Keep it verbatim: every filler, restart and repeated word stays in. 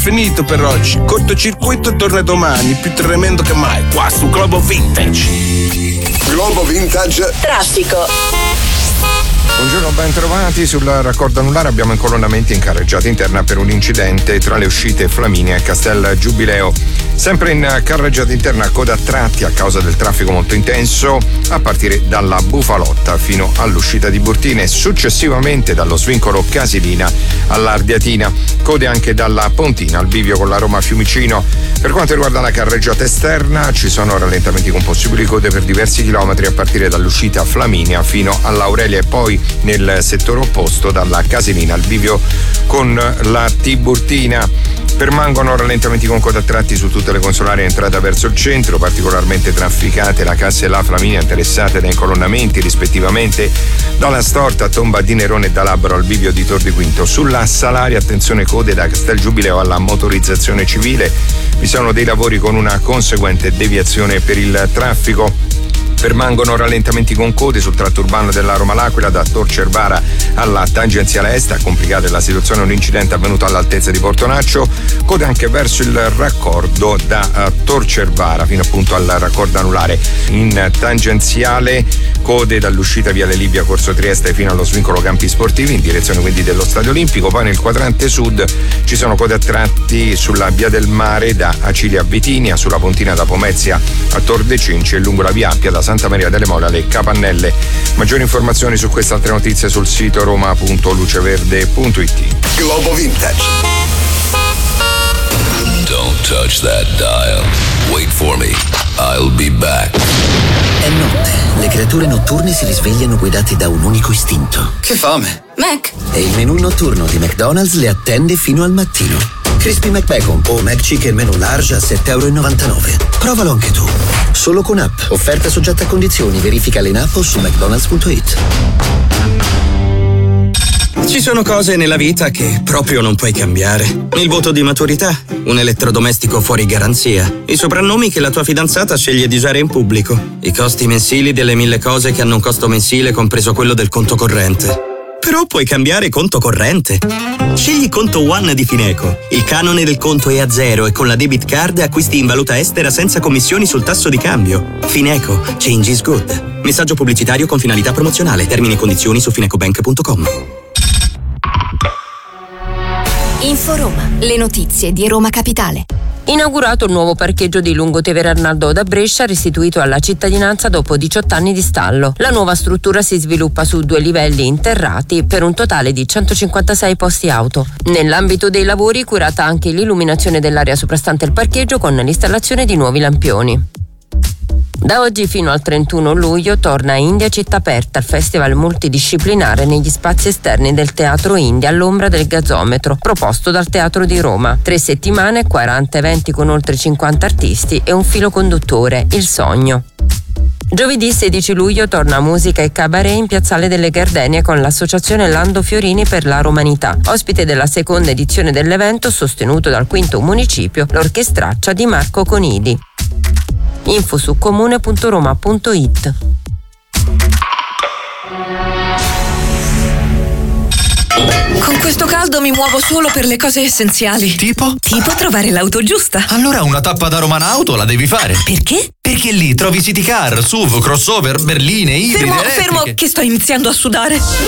finito per oggi. Cortocircuito torna domani, più tremendo che mai, qua su Globo Vintage. Globo Vintage Traffico. Buongiorno, ben trovati. Sul raccordo anulare abbiamo incolonnamenti in carreggiata interna per un incidente tra le uscite Flaminia e Castel Giubileo. Sempre in carreggiata interna, coda a tratti a causa del traffico molto intenso a partire dalla Bufalotta fino all'uscita di Burtine, successivamente dallo svincolo Casilina all'Ardiatina. Code anche dalla Pontina al bivio con la Roma Fiumicino. Per quanto riguarda la carreggiata esterna, ci sono rallentamenti con possibili code per diversi chilometri a partire dall'uscita Flaminia fino all'Aurelia e poi nel settore opposto dalla Casilina al bivio con la Tiburtina. Permangono rallentamenti con coda a tratti su tutte le consolari in entrata verso il centro, particolarmente trafficate la Cassa e la Flaminia, interessate da incolonnamenti rispettivamente dalla Storta a Tomba di Nerone e da Labbro al bivio di Tor di Quinto. Sulla Salaria, attenzione, code da Castel Giubileo alla Motorizzazione Civile. Vi sono dei lavori con una conseguente deviazione per il traffico. Permangono rallentamenti con code sul tratto urbano della Roma-L'Aquila da Tor Cervara alla tangenziale est. A complicare la situazione un incidente avvenuto all'altezza di Portonaccio. Code anche verso il raccordo da uh, Tor Cervara fino appunto al raccordo anulare. In tangenziale code dall'uscita Viale Libia Corso Trieste fino allo svincolo Campi Sportivi in direzione quindi dello Stadio Olimpico. Poi nel quadrante sud ci sono code a tratti sulla Via del Mare da Acilia a Vitinia, sulla Pontina da Pomezia a Tor de Cinci e lungo la Via Appia da Santa Maria delle Mole alle Capannelle. Maggiori informazioni su queste altre notizie sul sito roma punto luceverde punto it. Globo Vintage. Don't touch that dial. Wait for me. I'll be back. È notte. Le creature notturne si risvegliano guidate da un unico istinto. Che fame! Mac. E il menù notturno di McDonald's le attende fino al mattino. Crispy McBacon o McChicken Menu Large a sette virgola novantanove euro. Provalo anche tu. Solo con app. Offerta soggetta a condizioni. Verifica in app o su mcdonalds punto it. Ci sono cose nella vita che proprio non puoi cambiare. Il voto di maturità, un elettrodomestico fuori garanzia, i soprannomi che la tua fidanzata sceglie di usare in pubblico, i costi mensili delle mille cose che hanno un costo mensile compreso quello del conto corrente. Però puoi cambiare conto corrente. Scegli Conto One di Fineco. Il canone del conto è a zero e con la debit card acquisti in valuta estera senza commissioni sul tasso di cambio. Fineco. Change is good. Messaggio pubblicitario con finalità promozionale. Termini e condizioni su finecobank punto com. Inforoma. Le notizie di Roma Capitale. Inaugurato il nuovo parcheggio di Lungotevere Arnaldo da Brescia, restituito alla cittadinanza dopo diciotto anni di stallo. La nuova struttura si sviluppa su due livelli interrati per un totale di centocinquantasei posti auto. Nell'ambito dei lavori curata anche l'illuminazione dell'area soprastante il parcheggio con l'installazione di nuovi lampioni. Da oggi fino al trentuno luglio torna India Città Aperta, il festival multidisciplinare negli spazi esterni del Teatro India all'ombra del gazometro, proposto dal Teatro di Roma. Tre settimane, quaranta eventi con oltre cinquanta artisti e un filo conduttore, il sogno. Giovedì sedici luglio torna musica e cabaret in Piazzale delle Gardenie con l'associazione Lando Fiorini per la Romanità. Ospite della seconda edizione dell'evento, sostenuto dal quinto municipio, l'orchestraccia di Marco Conidi. Info su comune punto roma punto it. Con questo caldo mi muovo solo per le cose essenziali. Tipo? Tipo trovare l'auto giusta. Allora una tappa da Romana Auto la devi fare. Perché? Perché lì trovi City Car, S U V, crossover, berline, ibride, Fermo, elettriche. fermo, che sto iniziando a sudare.